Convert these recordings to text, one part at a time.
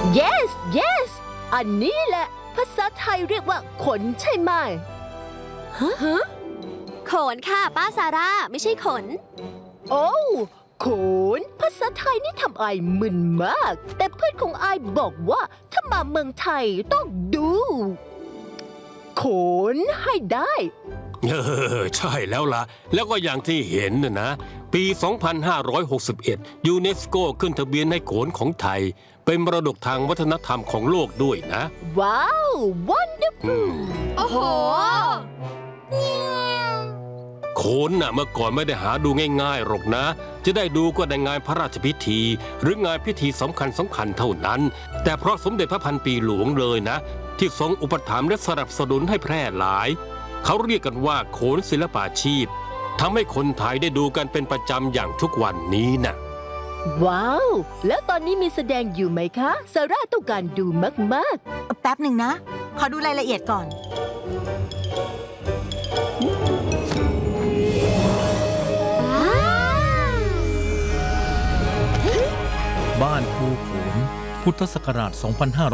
yes yes อันนี้แหละภาษาไทยเรียกว่าขนใช่ไหมฮะขนค่ะป้าซาร่าไม่ใช่ขนโอ้ขนภาษาไทยนี่ทำไอมึนมากแต่เพื่อนของไอบอกว่าถ้ามาเมืองไทยต้องดูขนให้ได้ใช่แล้วล่ะแล้วก็อย่างที่เห็นนะปี 2561 ยูเนสโกขึ้นทะเบียนให้โขนของไทยเป็นมรดกทางวัฒนธรรมของโลกด้วยนะว้าว wonderful โอ้โหโขนน่ะเมื่อก่อนไม่ได้หาดูง่ายๆหรอกนะจะได้ดูก็ในงานพระราชพิธีหรืองานพิธีสำคัญเท่านั้นแต่เพราะสมเด็จพระพันปีหลวงเลยนะที่ทรงอุปถัมภ์และสนับสนุนให้แพร่หลายเขาเรียกกันว่าโขนศิลปาชีพทำให้คนไทยได้ดูกันเป็นประจำอย่างทุกวันนี้นะว้าวแล้วตอนนี้มีแสดงอยู่ไหมคะซาร่าต้องการดูมากๆแป๊บหนึ่งนะขอดูรายละเอียดก่อนบ้านครูโขนพุทธศักราช 2558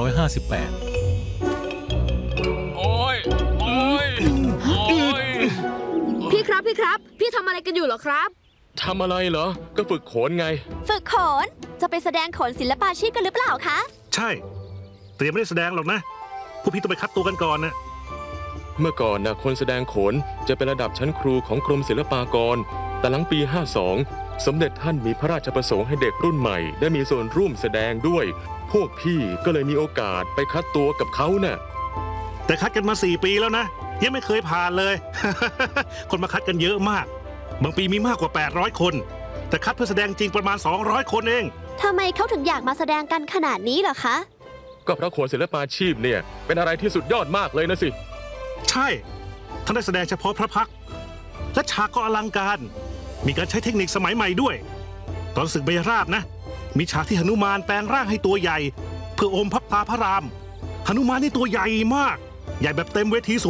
พี่ครับพี่ทำอะไรกันอยู่เหรอครับทำอะไรเหรอก็ฝึกโขนไงฝึกโขนจะไปแสดงโขนศิลปาชีพกันหรือเปล่าคะใช่เตรียมไม่ได้แสดงหรอกนะพวกพี่ต้องไปคัดตัวกันก่อนนะเมื่อก่อนนะคนแสดงโขนจะเป็นระดับชั้นครูของกรมศิลปากรแต่หลังปี 52 สมเด็จท่านมีพระราชประสงค์ให้เด็กรุ่นใหม่ได้มีส่วนร่วมแสดงด้วยพวกพี่ก็เลยมีโอกาสไปคัดตัวกับเขาน่ะแต่คัดกันมา4 ปีแล้วนะยังไม่เคยผ่านเลย คนมาคัดกันเยอะมากบางปีมีมากกว่า800คนแต่คัดเพื่อแสดงจริงประมาณ200คนเองทำไมเขาถึงอยากมาแสดงกันขนาดนี้เหรอคะก็เพราะโขนศิลปาชีพเนี่ยเป็นอะไรที่สุดยอดมากเลยนะสิใช่ท่านได้แสดงเฉพาะพระพักตร์และฉากก็อลังการมีการใช้เทคนิคสมัยใหม่ด้วยตอนศึกเบญราบนะมีฉากที่หนุมานแปลงร่างให้ตัวใหญ่เพื่ออมพระตาพระรามหนุมานนี่ตัวใหญ่มากใหญ่แบบเต็มเวที